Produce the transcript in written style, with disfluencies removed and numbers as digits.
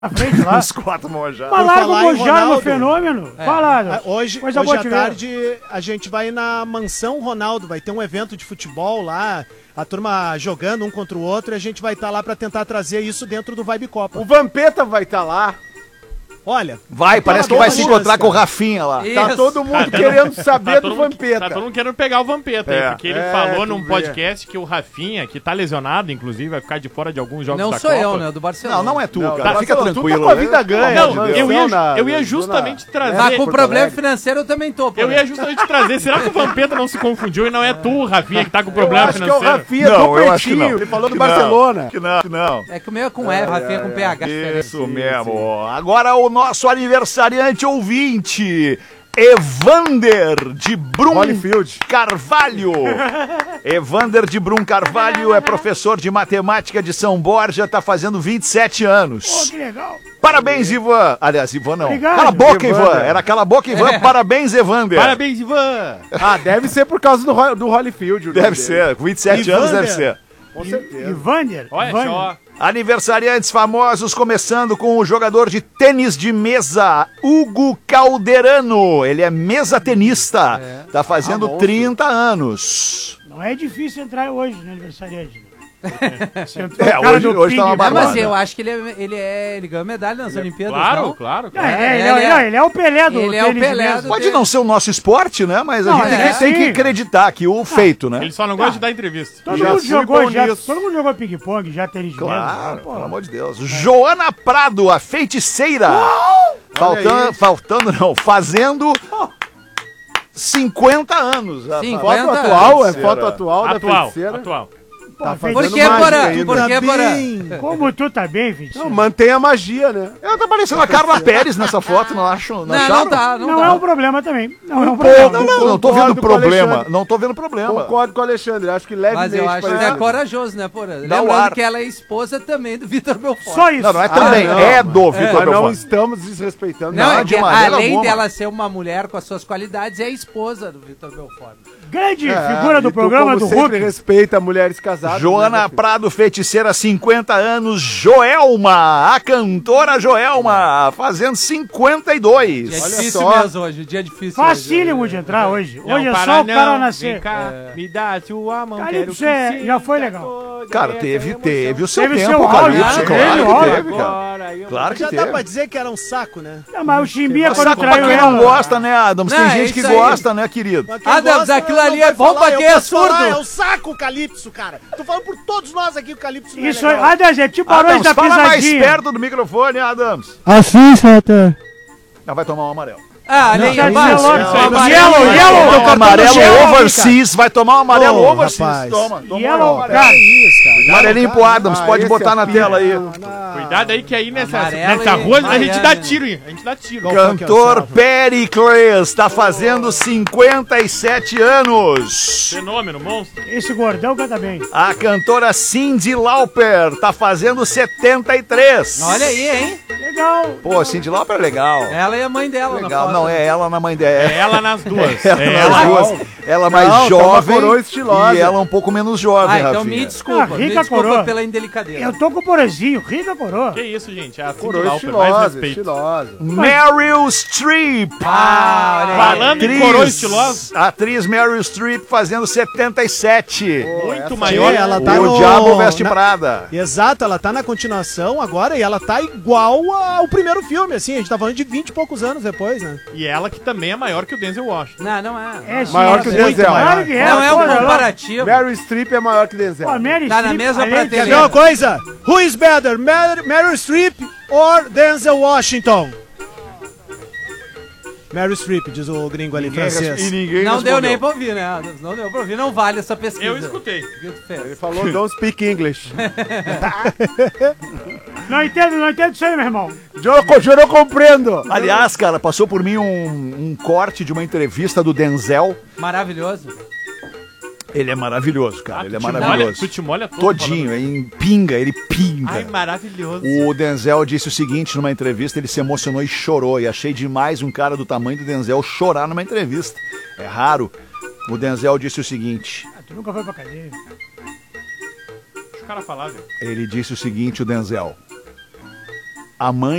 na frente lá. Os 4 mojados. Mas larga o Mojá no Fenômeno. Fala, Hoje à tarde a gente vai na Mansão Ronaldo, vai ter um evento de futebol lá, a turma jogando um contra o outro, e a gente vai estar lá pra tentar trazer isso dentro do Vibe Copa. O Vampeta vai estar lá. Olha, Parece que vai se encontrar com o Rafinha lá. Isso. Tá todo mundo querendo saber do Vampeta. Tá todo mundo querendo pegar o Vampeta, hein? Porque ele falou num podcast que o Rafinha, que tá lesionado, inclusive, vai ficar de fora de alguns jogos da Copa. Não sou eu, né? Do Barcelona. Não é tu, cara. Tá, Fica tranquilo. Tu tá com a vida ganha. Não, eu ia justamente trazer... Mas com problema financeiro eu também tô, pô. Eu ia justamente trazer. Será que o Vampeta não se confundiu e não é tu, Rafinha, que tá com problema financeiro? Eu acho que é o Rafinha do Pretinho. Ele falou do Barcelona. Que não. É que o meu é com F, Rafinha com PH. Isso mesmo. Agora o nosso aniversariante ouvinte, Evander de Brum Carvalho. Evander de Brum Carvalho é professor de matemática de São Borja, tá fazendo 27 anos. Pô, que legal. Parabéns, Ivan. Aliás, Ivan não. Obrigado. Cala a boca, Evander. Ivan. Era cala a boca, Ivan. Parabéns, Evander. Parabéns, Ivan! Ah, deve ser por causa do Holyfield. Deve ser. Com 27 anos deve ser. Com certeza. Evander. Olha só. Aniversariantes famosos, começando com o jogador de tênis de mesa, Hugo Calderano. Ele é mesa-tenista. Tá fazendo 30 anos. Não é difícil entrar hoje no aniversariante. Hoje tá uma barbada. Mas eu acho que ele ganhou medalha nas Olimpíadas, não? Claro. Ele é o Pelé do Ele é o tênis de Pelé mesa. do Pode não ser o nosso esporte, né? Mas a Não, gente tem que acreditar aqui o feito, né? Ele só não gosta de dar entrevista. Todo Já mundo fui jogou bom já. nisso. Todo mundo jogou ping-pong, já tênis de mesa. Claro, Pô. pelo amor de Deus. Joana Prado, a feiticeira. Fazendo 50 anos. Foto atual, é foto atual da feiticeira. Atual. Tá Por fazendo que, mágica Porã? ainda. Por que, Porã? Como tu tá bem, filho? Não, mantém a magia, né? Ela tá parecendo a Carla Pérez nessa foto, não acho? Não tá. Não é um problema também. Não é um problema. Não tô vendo Concordo com o problema. Alexandre. Não tô vendo problema. Concordo com o Alexandre, acho que Mas levemente eu acho que é parecido. corajoso, né, Porã? Dá o Lembrando ar. que ela é esposa também do Vitor Belfort. Só isso. Não é também, não. é do Vitor Mas não Belfort. estamos desrespeitando Não, nada. é de que maneira além alguma. dela ser uma mulher com as suas qualidades, é a esposa do Vitor Belfort. Grande figura do e tu, programa como do sempre, Hulk. respeita mulheres casadas. Joana né, Prado, feiticeira, 50 anos. Joelma, a cantora Joelma, fazendo 52. Dia Olha difícil só. mesmo hoje, dia difícil. Facílimo de entrar hoje. Hoje é só o cara nascer. Vem cá, me dá sua mão, Calypso, quero que já sinta foi legal. toda Cara, essa teve emoção. o seu Teve tempo, seu áudio, Calypso, né? claro Teve que áudio. teve, cara. Agora, eu- Claro que já dá pra teve. dizer que era um saco, né? Não, mas o Chimbinha quando Saco pra traiu quem não ela... gosta, né, Adams? Tem Não, é gente que isso aí. gosta, né, querido? Mas quem Adams, gosta, aquilo não ali vai é bom falar, pra quem é eu posso falar, surdo. É um saco o Calypso, cara. Tô falando por todos nós aqui, o Calypso não é Isso aí, legal. Adams, é tipo Barões Adams, da fala mais Pisadinha. perto do microfone, Adams. Assim, Santa. Já vai tomar um amarelo. Ah, nem Quer dizer vai. logo, Yellow, Tomar um amarelo Yellow, overseas, vai tomar um amarelo Ô, overseas. rapaz. Toma Yellow, um cara. isso, cara. amarelinho pro Adams, pode esse botar é na fino. tela aí. Cuidado aí que aí nessa Amarelo rua e a gente dá Miami. tiro, hein? A gente dá tiro. Cantor Pericles tá fazendo 57 anos. Fenômeno, monstro. Esse gordão canta bem. A cantora Cyndi Lauper tá fazendo 73. Olha aí, hein? Legal. Pô, Cyndi Lauper é legal. Ela e a mãe dela na Legal. foto. Não, é ela na mãe dela. É ela nas duas. Ela É nas ela. duas. Ela mais Não, tá uma jovem coroa estilosa. e ela um pouco menos jovem, Ah, então Rafinha. me desculpa. Ah, Me rica desculpa coroa. pela indelicadeza. Eu tô com o Porazinho, rica coroa. Que isso, gente? É a Cyndi Coroa Lauper, mais estilosa, respeito. estilosa. Meryl Streep. Ah, olha aí. Falando em coroa estilosa, Atriz Meryl Streep fazendo 77. muito Sim, maior. ela tá O no... Diabo Veste na- Prada. Exato, ela tá na continuação agora e ela tá igual ao primeiro filme, assim, a gente tá falando de 20 e poucos anos depois, né? E ela que também é maior que o Denzel Washington. Não é. É, sim, Maior que o muito Denzel. Claro que é. Não é um pô, olha lá. comparativo. Meryl Streep é maior que Denzel. Pô, Mary Tá na Streep, mesma além de prateleira. Quer ver uma coisa? Who is better, Meryl Streep or Denzel Washington? Meryl Streep, diz o gringo ali, francês. ninguém Não deu respondeu. nem pra ouvir, né? Não deu pra ouvir, não vale essa pesquisa. Eu escutei. O que tu fez? Ele falou don't speak English. Não entendo isso aí, meu irmão. Eu não compreendo. Aliás, cara, passou por mim um corte de uma entrevista do Denzel. Maravilhoso. Ele é maravilhoso, cara. Ele é Tu te molha- maravilhoso. Tu te molha todo Todinho, falando. em pinga, ele pinga. Ai, maravilhoso. O Denzel disse o seguinte numa entrevista, ele se emocionou e chorou. E achei demais um cara do tamanho do Denzel chorar numa entrevista. É raro. O Denzel disse o seguinte. Ah, tu nunca foi pra cadeia. Deixa o cara falar, velho. Ele disse o seguinte, o Denzel. a mãe